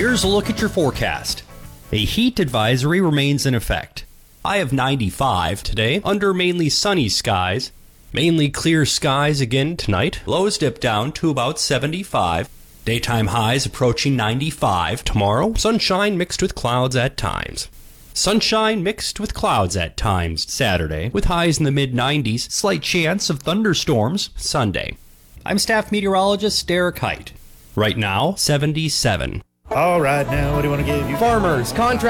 Here's a look at your forecast. A heat advisory remains in effect. High of 95 today under mainly sunny skies. Mainly clear skies again tonight. Lows dip down to about 75. Daytime highs approaching 95 tomorrow. Sunshine mixed with clouds at times. Sunshine mixed with clouds at times Saturday, with highs in the mid-90s. Slight chance of thunderstorms Sunday. I'm staff meteorologist Derek Height. Right now, 77. All right, now what do you want to give you? Farmers, contractors.